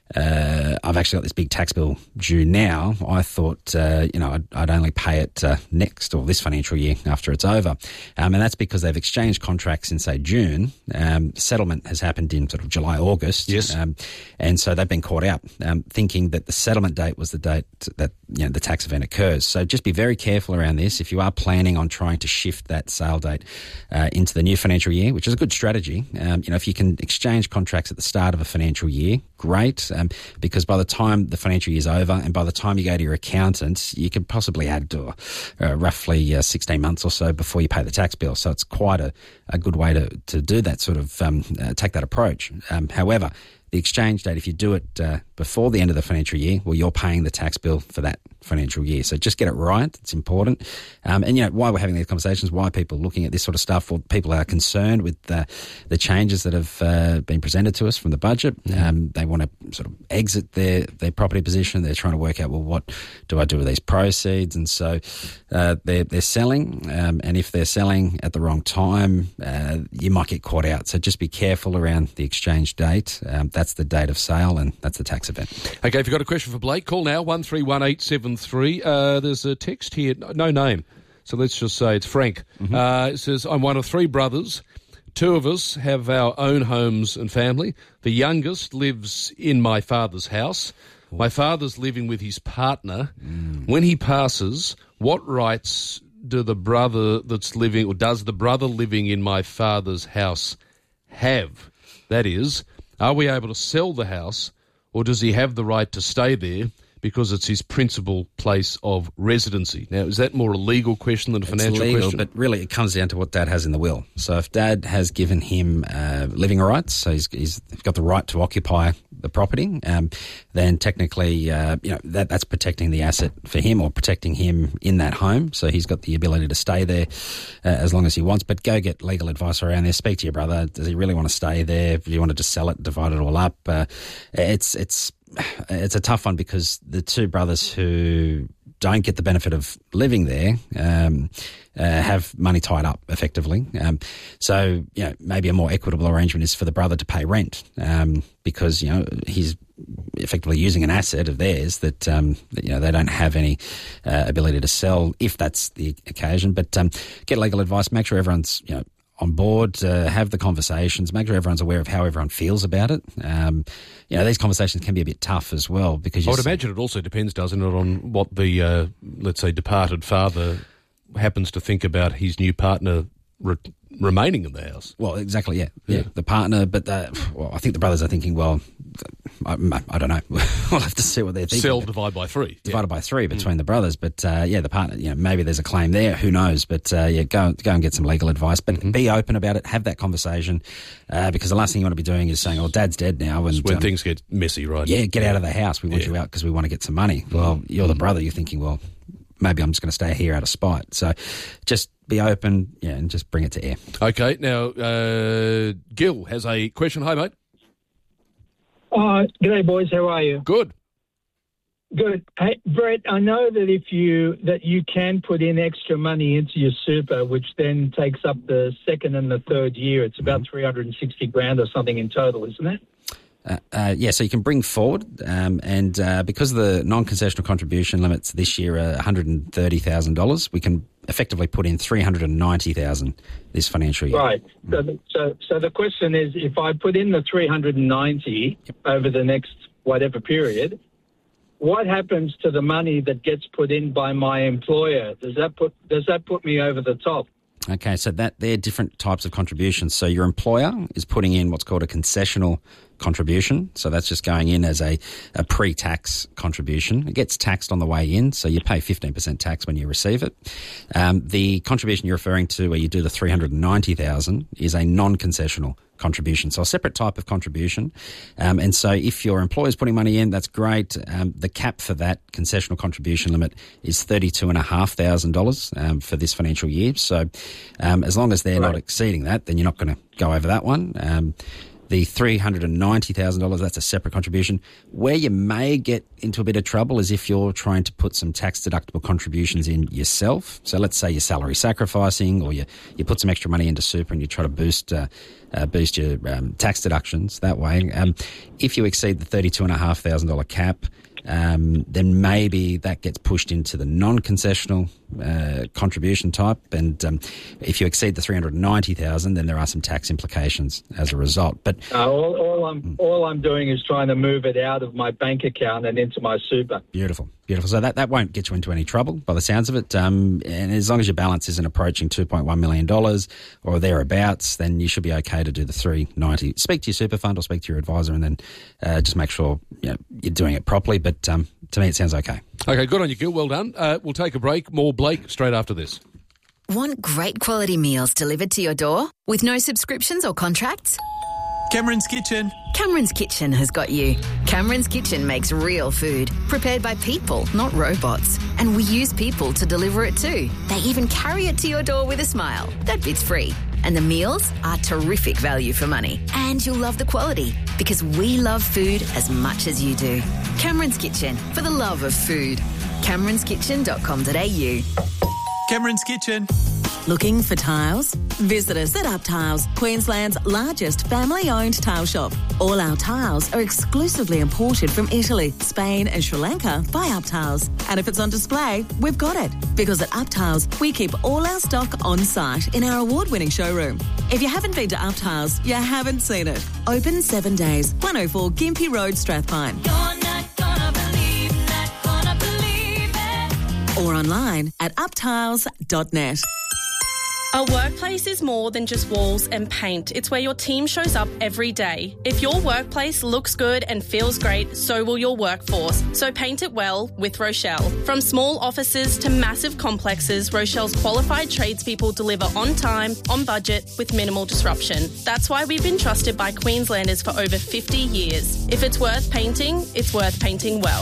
uh, I've actually got this big tax bill due now. I thought, uh, you know, I'd, I'd only pay it uh, next or this financial year after it's over. Um, and that's because they've exchanged contracts in, say, June. Um, settlement has happened in sort of July, August. Yes. Um, and so they've been caught out, um, thinking that the settlement date was the date that, you know, the tax event occurs. So just be very careful around this. If you are planning on trying to shift that sale date uh, into the new financial year, which is a good strategy, um, you know, if you can exchange contracts at the start of a financial year, great, um, because by the time the financial year is over and by the time you go to your accountant, you could possibly add to, uh, roughly uh, sixteen months or so before you pay the tax bill. So it's quite a, a good way to, to do that sort of, um, uh, take that approach. Um, however, the exchange date, if you do it uh, before the end of the financial year, well, you're paying the tax bill for that financial year. So just get it right. It's important. Um, and, you know, why we're having these conversations, why people are looking at this sort of stuff, or people are concerned with the, the changes that have uh, been presented to us from the budget. Um, they want to sort of exit their, their property position. They're trying to work out, well, what do I do with these proceeds? And so uh, they're, they're selling. Um, and if they're selling at the wrong time, uh, you might get caught out. So just be careful around the exchange date. Um, that's the date of sale and that's the tax event. Okay, if you've got a question for Blake, call now, one three one eight seven three. Uh, there's a text here, no name, so let's just say it's Frank. Mm-hmm. Uh, it says, I'm one of three brothers. Two of us have our own homes and family. The youngest lives in my father's house. My father's living with his partner. Mm. When he passes, what rights do the brother that's living, or does the brother living in my father's house have? That is, are we able to sell the house, or does he have the right to stay there because it's his principal place of residency? Now, is that more a legal question than a financial it's legal, question? But really it comes down to what Dad has in the will. So if Dad has given him uh, living rights, so he's, he's got the right to occupy the property, um, then technically, uh, you know, that, that's protecting the asset for him or protecting him in that home. So he's got the ability to stay there uh, as long as he wants. But go get legal advice around there. Speak to your brother. Does he really want to stay there? Do you want to just sell it, divide it all up? Uh, it's it's it's a tough one because the two brothers who don't get the benefit of living there um, uh, have money tied up effectively. Um, so, you know, maybe a more equitable arrangement is for the brother to pay rent um, because, you know, he's effectively using an asset of theirs that, um, that you know, they don't have any uh, ability to sell if that's the occasion. But um, get legal advice, make sure everyone's, you know, on board, uh, have the conversations, make sure everyone's aware of how everyone feels about it. Um, you know, these conversations can be a bit tough as well because I would imagine it also depends, doesn't it, on what the, uh, let's say, departed father happens to think about his new partner re- remaining in the house. Well, exactly, yeah. Yeah, yeah. The partner, but the, well, I think the brothers are thinking, well, I, I don't know. We'll have to see what they're thinking. Sell, divide by three. Divided yeah. by three between mm. the brothers. But, uh, yeah, the partner, you know, maybe there's a claim there. Who knows? But, uh, yeah, go, go and get some legal advice. But mm-hmm. be open about it. Have that conversation uh, because the last thing you want to be doing is saying, oh, Dad's dead now. And when um, things get messy, right? Yeah, get yeah. out of the house. We want yeah. you out because we want to get some money. Mm. Well, you're the brother. You're thinking, well, maybe I'm just going to stay here out of spite. So just be open, yeah, and just bring it to air. Okay, now, uh, Gil has a question. Hi, mate. Uh, g'day, boys. How are you? Good. Good. Hey, Brett, I know that if you that you can put in extra money into your super, which then takes up the second and the third year. It's about mm-hmm. three hundred sixty grand or something in total, isn't it? Uh, uh, yeah, so you can bring forward, um, and uh, because the non-concessional contribution limits this year are one hundred thirty thousand dollars, we can effectively put in three hundred ninety thousand dollars this financial year. Right. So, so, so the question is, if I put in the three hundred ninety yep. over the next whatever period, what happens to the money that gets put in by my employer? Does that put does that put me over the top? Okay, so that they're different types of contributions. So your employer is putting in what's called a concessional contribution. So that's just going in as a, a pre-tax contribution. It gets taxed on the way in, so you pay fifteen percent tax when you receive it. Um, the contribution you're referring to where you do the three hundred ninety thousand dollars is a non-concessional contribution, so a separate type of contribution. Um, and so if your employer's putting money in, that's great. Um, the cap for that concessional contribution limit is thirty-two thousand five hundred dollars um, for this financial year. So um, as long as they're right. not exceeding that, then you're not going to go over that one. Um, The three hundred ninety thousand dollars, that's a separate contribution. Where you may get into a bit of trouble is if you're trying to put some tax-deductible contributions in yourself. So let's say you're salary sacrificing, or you, you put some extra money into super and you try to boost uh, uh, boost your um, tax deductions that way. Um, if you exceed the thirty-two thousand five hundred dollars cap, um, then maybe that gets pushed into the non-concessional uh, contribution type. And um, if you exceed the three hundred ninety thousand dollars, then there are some tax implications as a result. But uh, all, all I'm mm. all I'm doing is trying to move it out of my bank account and into my super. Beautiful. Beautiful. So that, that won't get you into any trouble by the sounds of it. Um, and as long as your balance isn't approaching two point one million dollars or thereabouts, then you should be okay to do the three hundred ninety. Speak to your super fund or speak to your advisor, and then uh, just make sure you know, you're doing it properly. But um, to me, it sounds okay. Okay, good on you, Gil. Well done. Uh, we'll take a break. More Blake straight after this. Want great quality meals delivered to your door with no subscriptions or contracts? Cameron's Kitchen. Cameron's Kitchen has got you. Cameron's Kitchen makes real food, prepared by people, not robots. And we use people to deliver it too. They even carry it to your door with a smile. That bit's free. And the meals are terrific value for money. And you'll love the quality, because we love food as much as you do. Cameron's Kitchen, for the love of food. camerons kitchen dot com dot a u. Cameron's Kitchen. Looking for tiles? Visit us at Up Tiles, Queensland's largest family-owned tile shop. All our tiles are exclusively imported from Italy, Spain and Sri Lanka by Up Tiles. And if it's on display, we've got it. Because at Up Tiles, we keep all our stock on site in our award-winning showroom. If you haven't been to Up Tiles, you haven't seen it. Open seven days, one oh four Gympie Road, Strathpine. You're not gonna believe, not gonna believe it. Or online at up tiles dot net. A workplace is more than just walls and paint. It's where your team shows up every day. If your workplace looks good and feels great, so will your workforce. So paint it well with Rochelle. From small offices to massive complexes, Rochelle's qualified tradespeople deliver on time, on budget, with minimal disruption. That's why we've been trusted by Queenslanders for over fifty years. If it's worth painting, it's worth painting well.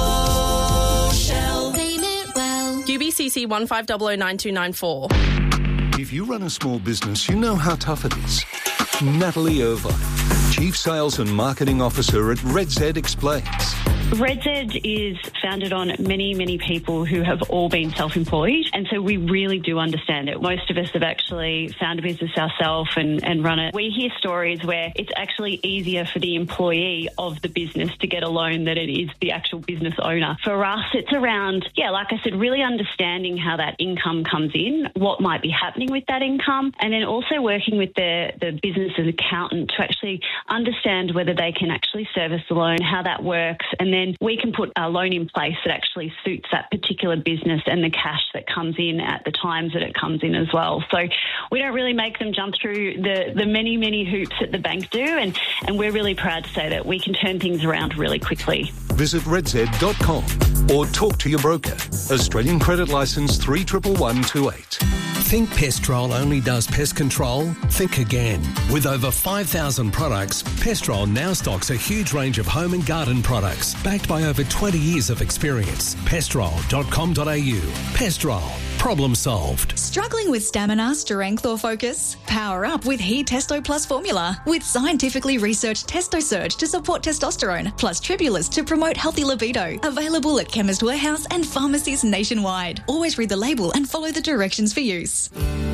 Rochelle. Paint it well. U B C C one five zero zero nine two nine four. If you run a small business, you know how tough it is. Natalie Over, Chief Sales and Marketing Officer at Red Z, explains. Red Z is founded on many, many people who have all been self-employed, and so we really do understand it. Most of us have actually found a business ourselves and, and run it. We hear stories where it's actually easier for the employee of the business to get a loan than it is the actual business owner. For us, it's around, yeah, like I said, really understanding how that income comes in, what might be happening with that income, and then also working with the, the business's accountant to actually understand whether they can actually service the loan, how that works, and then we can put a loan in place that actually suits that particular business and the cash that comes in at the times that it comes in as well. So we don't really make them jump through the, the many, many hoops that the bank do, and, and we're really proud to say that we can turn things around really quickly. Visit red z dot com or talk to your broker. Australian Credit Licence three one one two eight. Think Pestrol only does pest control? Think again. With over five thousand products, Pestrol now stocks a huge range of home and garden products, backed by over twenty years of experience. pestrol dot com dot a u. Pestrol. Problem solved. Struggling with stamina, strength or focus? Power up with He Testo Plus formula with scientifically researched Testo Surge to support testosterone, plus Tribulus to promote healthy libido. Available at Chemist Warehouse and pharmacies nationwide. Always read the label and follow the directions for use.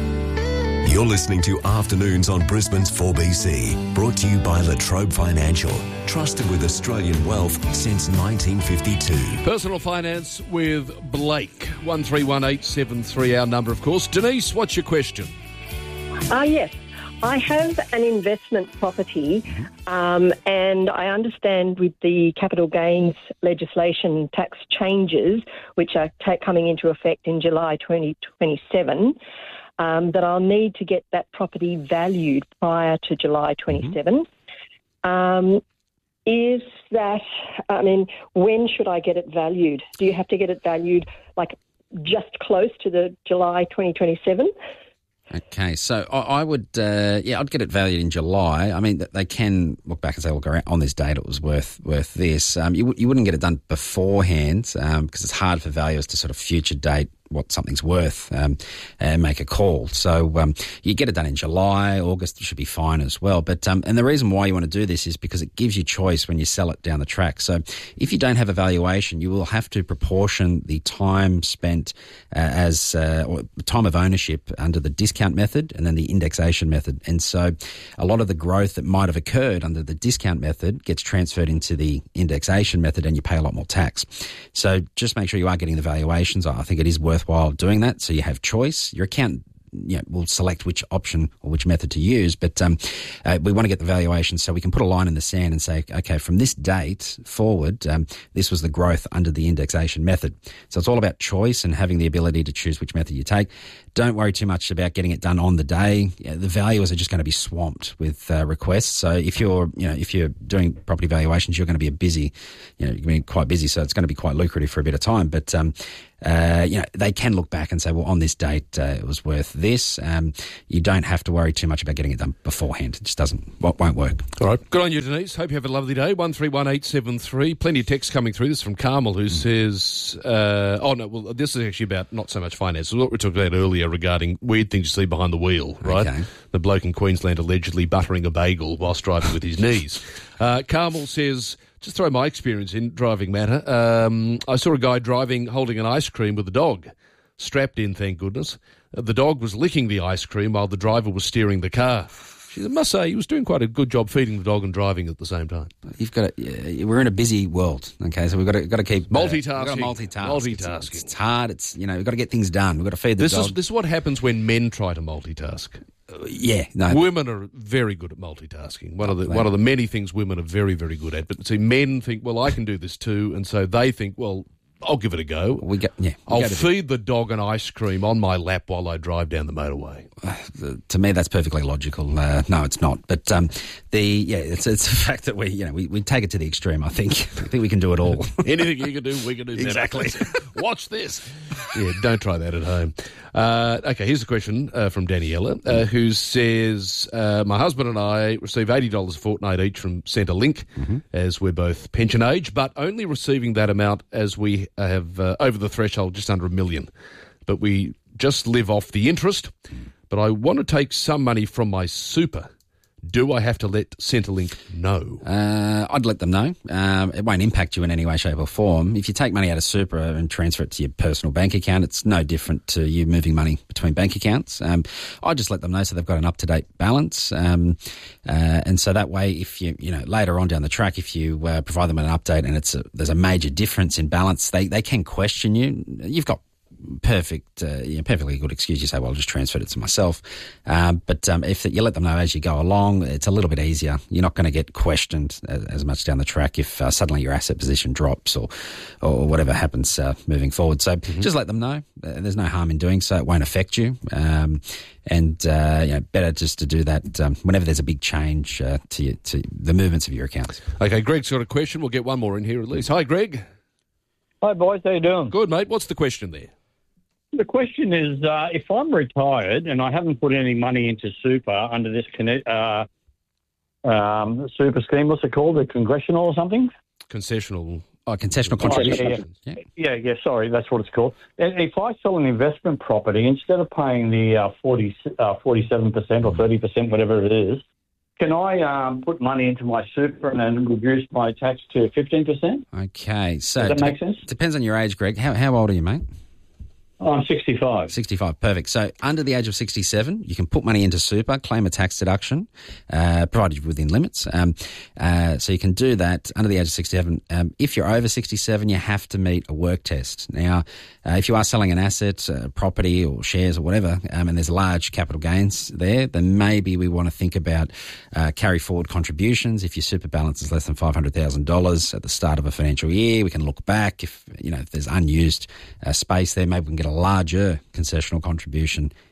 You're listening to Afternoons on Brisbane's four B C, brought to you by Latrobe Financial, trusted with Australian wealth since nineteen fifty-two. Personal Finance with Blake, one three one eight seven three, our number, of course. Denise, what's your question? Uh, yes. I have an investment property, um, and I understand with the capital gains legislation tax changes, which are ta- coming into effect in July twenty twenty-seven, um, that I'll need to get that property valued prior to July twenty-seven. Mm-hmm. Um, is that, I mean, when should I get it valued? Do you have to get it valued like just close to the July twenty twenty-seven? Okay, so I, I would, uh, yeah, I'd get it valued in July. I mean, they can look back and say, look, on this date it was worth worth this. Um, you, you wouldn't get it done beforehand um, because it's hard for valuers to sort of future date what something's worth um, and make a call. So um, you get it done in July, August should be fine as well. But um, and the reason why you want to do this is because it gives you choice when you sell it down the track. So if you don't have a valuation, you will have to proportion the time spent uh, as uh, or time of ownership under the discount method and then the indexation method. And so a lot of the growth that might have occurred under the discount method gets transferred into the indexation method and you pay a lot more tax. So just make sure you are getting the valuations. I think it is worth while doing that, so you have choice. Your accountant you know, will select which option or which method to use, but um, uh, we want to get the valuation so we can put a line in the sand and say, okay, from this date forward, um, this was the growth under the indexation method. So it's all about choice and having the ability to choose which method you take. Don't worry too much about getting it done on the day. Yeah, the valuers are just going to be swamped with uh, requests. So if you're, you know, if you're doing property valuations, you're going to be a busy, you know, you're going to be quite busy. So it's going to be quite lucrative for a bit of time. But um, uh, you know, they can look back and say, well, on this date, uh, it was worth this. Um, you don't have to worry too much about getting it done beforehand. It just doesn't, won't work. All right. Good on you, Denise. Hope you have a lovely day. one three one eight seven three. Plenty of text coming through. This is from Carmel, who mm. says, uh, oh, no, well, this is actually about not so much finance. It's what we talked about earlier regarding weird things you see behind the wheel, right? Okay. The bloke in Queensland allegedly buttering a bagel whilst driving with his knees. Uh, Carmel says, just throw my experience in driving matter. Um, I saw a guy driving, holding an ice cream with a dog, strapped in, thank goodness. Uh, the dog was licking the ice cream while the driver was steering the car. She must say he was doing quite a good job feeding the dog and driving at the same time. You've got to, yeah, we're in a busy world, okay? So we've got to got to keep multitasking. Uh, we've got to multitask. Multitasking. It's, it's hard. It's you know we've got to get things done. We've got to feed the this dog. Is, this is what happens when men try to multitask. Uh, yeah, no. Women are very good at multitasking. One of the one of the many things women are very very good at. But see, men think, well, I can do this too, and so they think, well, I'll give it a go. We get, yeah, we I'll feed the dog an ice cream on my lap while I drive down the motorway. Uh, to me, that's perfectly logical. Uh, no, it's not. But um, the yeah, it's it's the fact that we you know we, we take it to the extreme. I think I think we can do it all. Anything you can do, we can do. Exactly. Watch this. Yeah, don't try that at home. Uh, okay, here's a question uh, from Daniela, uh, who says, uh, my husband and I receive eighty dollars a fortnight each from Centrelink, mm-hmm. as we're both pension age, but only receiving that amount as we have uh, over the threshold just under a million. But we just live off the interest. But I want to take some money from my super. Do I have to let Centrelink know? Uh, I'd let them know. Um, it won't impact you in any way, shape or form. If you take money out of super and transfer it to your personal bank account, it's no different to you moving money between bank accounts. Um, I'd just let them know so they've got an up-to-date balance. Um, uh, and so that way, if you, you know, later on down the track, if you uh, provide them an update and it's a, there's a major difference in balance, they, they can question you. You've got perfect, uh, you know, perfectly good excuse. You say, well, I'll just transfer it to myself. Um, but um, if you let them know as you go along, it's a little bit easier. You're not going to get questioned as, as much down the track if uh, suddenly your asset position drops or or whatever happens uh, moving forward. So mm-hmm. just let them know. Uh, there's no harm in doing so. It won't affect you. Um, and uh, you know, better just to do that um, whenever there's a big change uh, to, your, to the movements of your accounts. Okay, Greg's got a question. We'll get one more in here at least. Hi, Greg. Hi, boys. How you doing? Good, mate. What's the question there? The question is, uh, if I'm retired and I haven't put any money into super under this uh, um, super scheme, what's it called? The congressional or something? Concessional. Oh, concessional contribution. Oh, yeah, yeah. Yeah. yeah, yeah, sorry, that's what it's called. If I sell an investment property, instead of paying the uh, forty, uh, forty-seven percent or thirty percent, whatever it is, can I um, put money into my super and then reduce my tax to fifteen percent? Okay. So Does that make sense? Depends on your age, Greg. How, how old are you, mate? I'm sixty-five. sixty-five, perfect. So under the age of sixty-seven, you can put money into super, claim a tax deduction, uh, provided within limits. Um, uh, so you can do that under the age of sixty-seven. Um, if you're over sixty-seven, you have to meet a work test. Now, uh, if you are selling an asset, uh, property or shares or whatever, um, and there's large capital gains there, then maybe we want to think about uh, carry forward contributions. If your super balance is less than five hundred thousand dollars at the start of a financial year, we can look back. If, you know, if there's unused uh, space there, maybe we can get a larger concessional contribution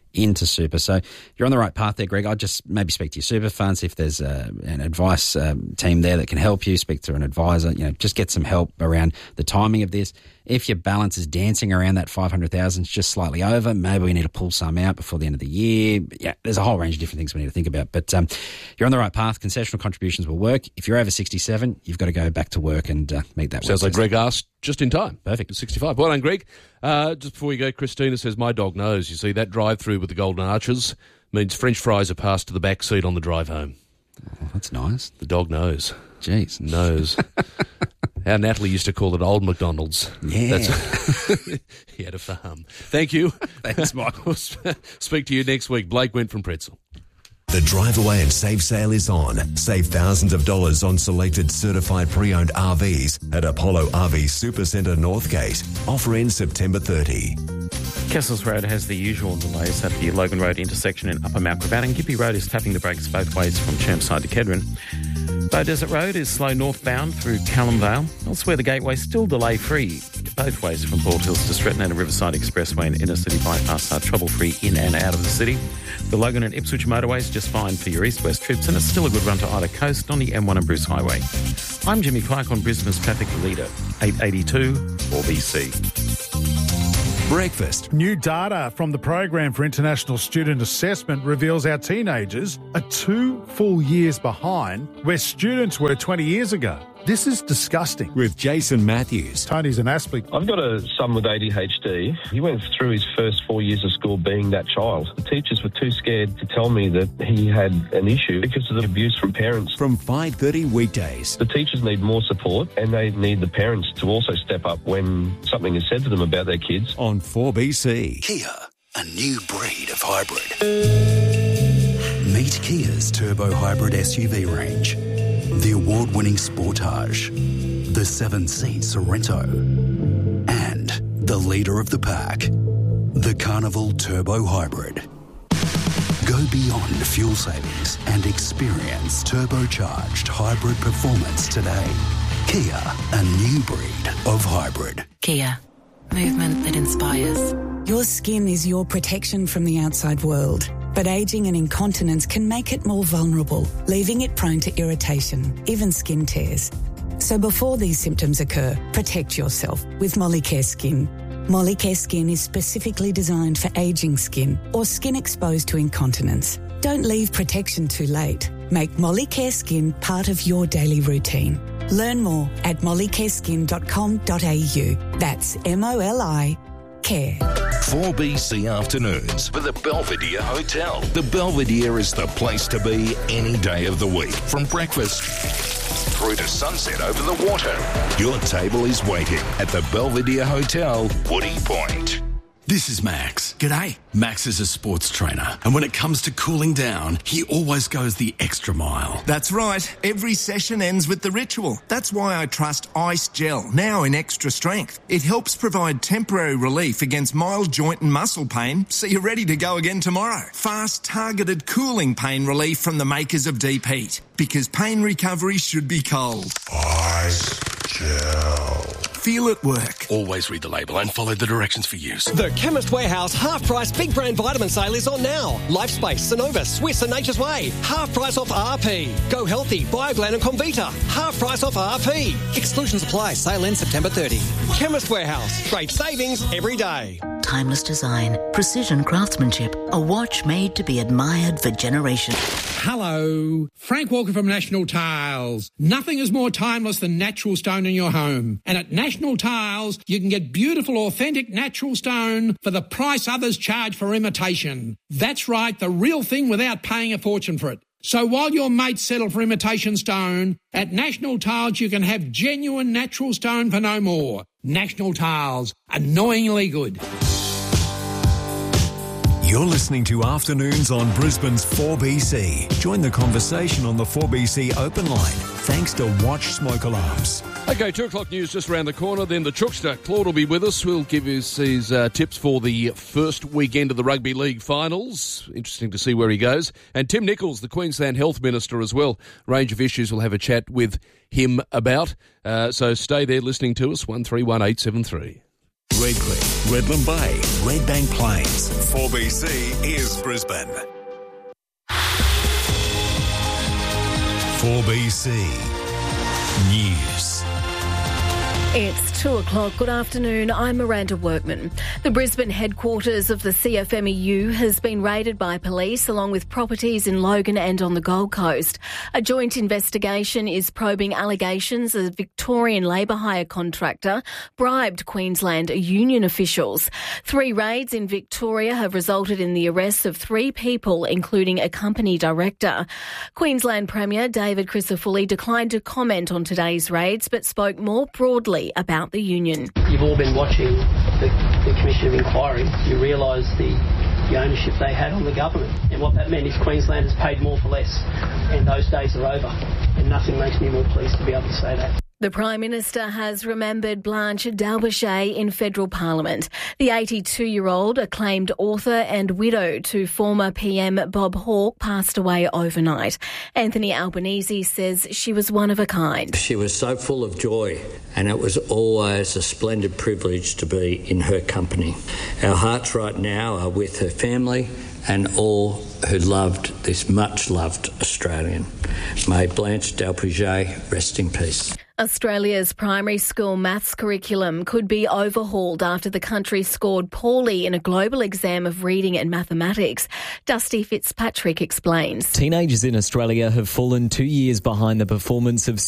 into super. So you're on the right path there, Greg. I'd just maybe speak to your super funds if there's uh, an advice um, team there that can help you. Speak to an advisor. You know, just get some help around the timing of this. If your balance is dancing around that five hundred thousand, it's just slightly over, maybe we need to pull some out before the end of the year. Yeah, there's a whole range of different things we need to think about. But um, you're on the right path. Concessional contributions will work. If you're over sixty-seven, you've got to go back to work and uh, make that work. Sounds like Greg asked just in time. Perfect. sixty-five. Well done, Greg. Uh, just before you go, Christina says, my dog knows. You see, that drive-through with the golden arches means French fries are passed to the back seat on the drive home. Oh, that's nice. The dog knows. Jeez. Knows. How Natalie used to call it Old McDonald's. Yeah. That's he had a farm. Thank you. Thanks, Michael. Speak to you next week. Blake went from Pretzel. The Drive Away and Save sale is on. Save thousands of dollars on selected certified pre-owned R Vs at Apollo R V Supercentre Northgate. Offer ends September thirtieth. Kessels Road has the usual delays at the Logan Road intersection in Upper Mount Gravatt, and Gippy Road is tapping the brakes both ways from Chermside to Kedron. Bow Desert Road is slow northbound through Callumvale. Elsewhere, the gateway still delay-free both ways from Bald Hills to Stretton, and a Riverside Expressway and Inner City Bypass are trouble-free in and out of the city. The Logan and Ipswich motorways just fine for your east-west trips, and it's still a good run to either coast on the M one and Bruce Highway. I'm Jimmy Clark on Brisbane's traffic leader, eight eighty-two four B C. Breakfast. New data from the Program for International Student Assessment reveals our teenagers are two full years behind where students were twenty years ago. This is disgusting. With Jason Matthews. Tony's an Aspley. I've got a son with A D H D. He went through his first four years of school being that child. The teachers were too scared to tell me that he had an issue because of the abuse from parents. From five thirty weekdays. The teachers need more support, and they need the parents to also step up when something is said to them about their kids. On four B C. Kia, a new breed of hybrid. Meet Kia's turbo hybrid S U V range. The award-winning Sportage, the seven-seat Sorrento, and the leader of the pack, the Carnival Turbo Hybrid. Go beyond fuel savings and experience turbocharged hybrid performance today. Kia, a new breed of hybrid. Kia, movement that inspires. Your skin is your protection from the outside world. But ageing and incontinence can make it more vulnerable, leaving it prone to irritation, even skin tears. So before these symptoms occur, protect yourself with Molicare Skin. Molicare Skin is specifically designed for ageing skin or skin exposed to incontinence. Don't leave protection too late. Make Molicare Skin part of your daily routine. Learn more at molicare skin dot com dot a u. That's M O L I care. four B C Afternoons with the Belvedere Hotel. The Belvedere is the place to be any day of the week. From breakfast through to sunset over the water. Your table is waiting at the Belvedere Hotel, Woody Point. This is Max. G'day. Max is a sports trainer, and when it comes to cooling down, he always goes the extra mile. That's right. Every session ends with the ritual. That's why I trust Ice Gel, now in extra strength. It helps provide temporary relief against mild joint and muscle pain, so you're ready to go again tomorrow. Fast, targeted cooling pain relief from the makers of Deep Heat, because pain recovery should be cold. Ice Gel. Feel it work. Always read the label and follow the directions for use. The Chemist Warehouse half-price big brand vitamin sale is on now. Lifespace, Sonova, Swiss and Nature's Way. Half price off R P. Go Healthy, Bioglan and Comvita. Half price off R P. Exclusions apply. Sale ends September thirtieth. Chemist Warehouse. Great savings every day. Timeless design, precision craftsmanship, a watch made to be admired for generations. Hello, Frank Walker from National Tiles. Nothing is more timeless than natural stone in your home. And at National Tiles, you can get beautiful, authentic natural stone for the price others charge for imitation. That's right, the real thing without paying a fortune for it. So while your mates settle for imitation stone, at National Tiles you can have genuine natural stone for no more. National Tiles, annoyingly good. You're listening to Afternoons on Brisbane's four B C. Join the conversation on the four B C open line, thanks to Watch Smoke Alarms. Okay, two o'clock news just around the corner. Then the Chookster. Claude will be with us. We'll give us his uh, tips for the first weekend of the Rugby League finals. Interesting to see where he goes. And Tim Nichols, the Queensland Health Minister as well. Range of issues we'll have a chat with him about. Uh, so stay there listening to us, one three one eight seven three. Redcliffe, Redland Bay, Redbank Plains. four B C is Brisbane. four B C News. It's two o'clock. Good afternoon. I'm Miranda Workman. The Brisbane headquarters of the C F M E U has been raided by police along with properties in Logan and on the Gold Coast. A joint investigation is probing allegations a Victorian labour hire contractor bribed Queensland union officials. Three raids in Victoria have resulted in the arrests of three people, including a company director. Queensland Premier David Crisafulli declined to comment on today's raids but spoke more broadly about the union. You've all been watching the, the Commission of Inquiry. You realise the, the ownership they had on the government, and what that meant is Queenslanders paid more for less, and those days are over, and nothing makes me more pleased to be able to say that. The Prime Minister has remembered Blanche D'Albochet in federal parliament. The eighty-two-year-old acclaimed author and widow to former P M Bob Hawke passed away overnight. Anthony Albanese says she was one of a kind. She was so full of joy, and it was always a splendid privilege to be in her company. Our hearts right now are with her family and all who loved this much-loved Australian. May Blanche D'Albochet rest in peace. Australia's primary school maths curriculum could be overhauled after the country scored poorly in a global exam of reading and mathematics. Dusty Fitzpatrick explains. Teenagers in Australia have fallen two years behind the performance of